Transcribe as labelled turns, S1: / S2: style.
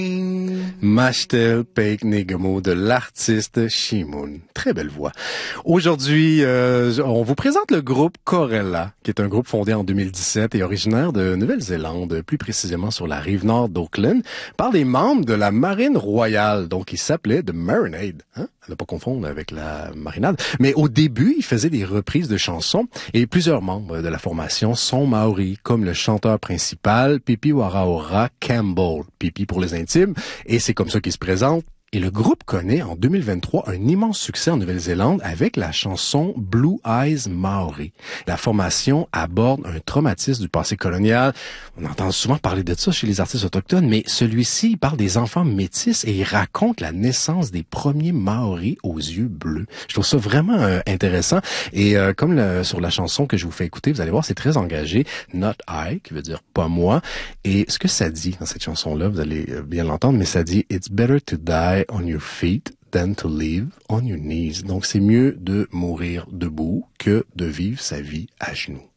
S1: Machtel Peik Negemo de l'artiste Shimoon. Très belle voix. Aujourd'hui, on vous présente le groupe Corella, qui est un groupe fondé en 2017 et originaire de Nouvelle-Zélande, plus précisément sur la rive nord d'Auckland, par des membres de la Marine Royale, donc ils s'appelaient The Marinade. Hein? À ne pas confondre avec la marinade. Mais au début, ils faisaient des reprises de chansons et plusieurs membres de la formation sont maoris, comme le chanteur principal, Pipi Waraora Campbell, Pipi pour les intimes, et c'est comme ça qu'il se présente. Et le groupe connaît en 2023 un immense succès en Nouvelle-Zélande avec la chanson Blue Eyes Maori. La formation aborde un traumatisme du passé colonial. On entend souvent parler de ça chez les artistes autochtones, mais celui-ci, il parle des enfants métis et il raconte la naissance des premiers Maoris aux yeux bleus. Je trouve ça vraiment intéressant. Et comme sur la chanson que je vous fais écouter, vous allez voir, c'est très engagé. Not I, qui veut dire pas moi. Et ce que ça dit dans cette chanson-là, vous allez bien l'entendre, mais ça dit « It's better to die on your feet than to live on your knees ». Donc, c'est mieux de mourir debout que de vivre sa vie à genoux.